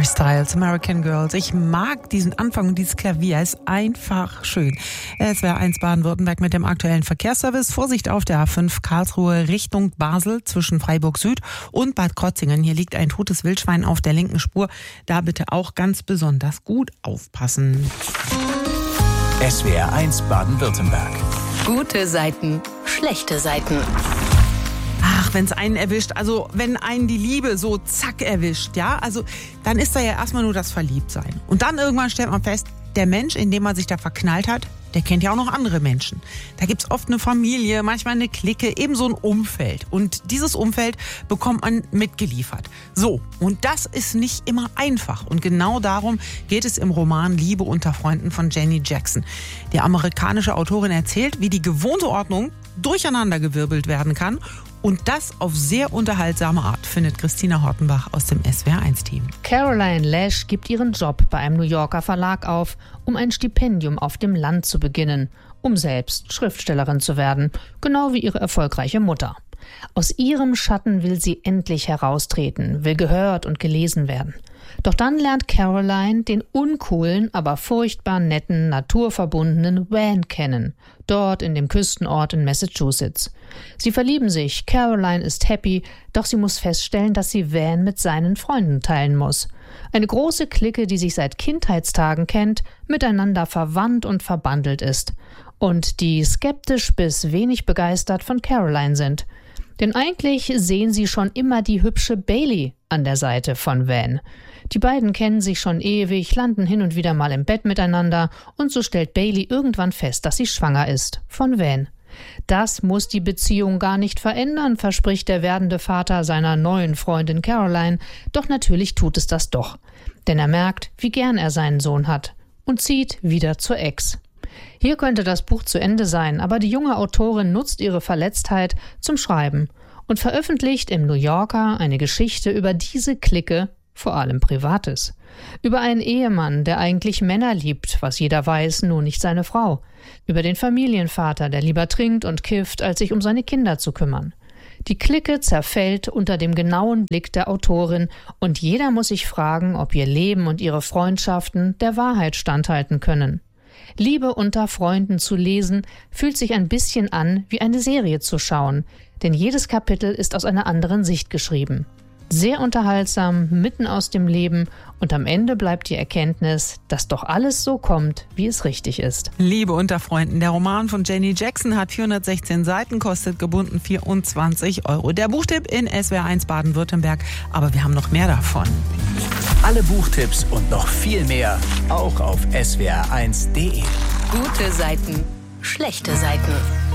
Harry Styles, American Girls. Ich mag diesen Anfang und dieses Klavier, ist einfach schön. SWR 1 Baden-Württemberg mit dem aktuellen Verkehrsservice. Vorsicht auf der A5 Karlsruhe Richtung Basel zwischen Freiburg Süd und Bad Krotzingen. Hier liegt ein totes Wildschwein auf der linken Spur. Da bitte auch ganz besonders gut aufpassen. SWR 1 Baden-Württemberg. Gute Seiten, schlechte Seiten. Ach, wenn es einen erwischt, also wenn einen die Liebe so zack erwischt, ja, also dann ist da ja erstmal nur das Verliebtsein. Und dann irgendwann stellt man fest, der Mensch, in den man sich da verknallt hat, der kennt ja auch noch andere Menschen. Da gibt's oft eine Familie, manchmal eine Clique, eben so ein Umfeld. Und dieses Umfeld bekommt man mitgeliefert. So, und das ist nicht immer einfach. Und genau darum geht es im Roman Liebe unter Freunden von Jenny Jackson. Die amerikanische Autorin erzählt, wie die gewohnte Ordnung durcheinandergewirbelt werden kann. Und das auf sehr unterhaltsame Art, findet Christina Hortenbach aus dem SWR1-Team. Caroline Lash gibt ihren Job bei einem New Yorker Verlag auf, um ein Stipendium auf dem Land zu beginnen, um selbst Schriftstellerin zu werden, genau wie ihre erfolgreiche Mutter. Aus ihrem Schatten will sie endlich heraustreten, will gehört und gelesen werden. Doch dann lernt Caroline den uncoolen, aber furchtbar netten, naturverbundenen Van kennen, dort in dem Küstenort in Massachusetts. Sie verlieben sich, Caroline ist happy, doch sie muss feststellen, dass sie Van mit seinen Freunden teilen muss. Eine große Clique, die sich seit Kindheitstagen kennt, miteinander verwandt und verbandelt ist und die skeptisch bis wenig begeistert von Caroline sind. Denn eigentlich sehen sie schon immer die hübsche Bailey an der Seite von Van. Die beiden kennen sich schon ewig, landen hin und wieder mal im Bett miteinander und so stellt Bailey irgendwann fest, dass sie schwanger ist von Van. Das muss die Beziehung gar nicht verändern, verspricht der werdende Vater seiner neuen Freundin Caroline. Doch natürlich tut es das doch. Denn er merkt, wie gern er seinen Sohn hat und zieht wieder zur Ex. Hier könnte das Buch zu Ende sein, aber die junge Autorin nutzt ihre Verletztheit zum Schreiben und veröffentlicht im New Yorker eine Geschichte über diese Clique, vor allem Privates. Über einen Ehemann, der eigentlich Männer liebt, was jeder weiß, nur nicht seine Frau. Über den Familienvater, der lieber trinkt und kifft, als sich um seine Kinder zu kümmern. Die Clique zerfällt unter dem genauen Blick der Autorin und jeder muss sich fragen, ob ihr Leben und ihre Freundschaften der Wahrheit standhalten können. Liebe unter Freunden zu lesen, fühlt sich ein bisschen an, wie eine Serie zu schauen, denn jedes Kapitel ist aus einer anderen Sicht geschrieben. Sehr unterhaltsam, mitten aus dem Leben und am Ende bleibt die Erkenntnis, dass doch alles so kommt, wie es richtig ist. Liebe unter Freunden, der Roman von Jenny Jackson hat 416 Seiten, kostet gebunden 24 €. Der Buchtipp in SWR 1 Baden-Württemberg, aber wir haben noch mehr davon. Alle Buchtipps und noch viel mehr auch auf swr1.de. Gute Seiten, schlechte Seiten.